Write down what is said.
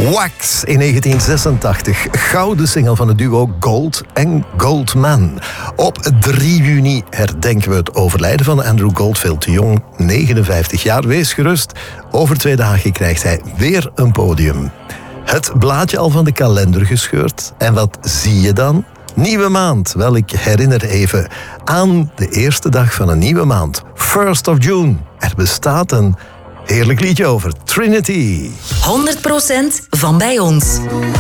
Wax in 1986. Gouden single van het duo Gold en Goldman. Op 3 juni herdenken we het overlijden van Andrew Goldfield. De jong, 59 jaar. Wees gerust. Over 2 dagen krijgt hij weer een podium. Het blaadje al van de kalender gescheurd. En wat zie je dan? Nieuwe maand. Wel, ik herinner even aan de eerste dag van een nieuwe maand. 1st of June. Er bestaat een heerlijk liedje over. Trinity. 100% van bij ons.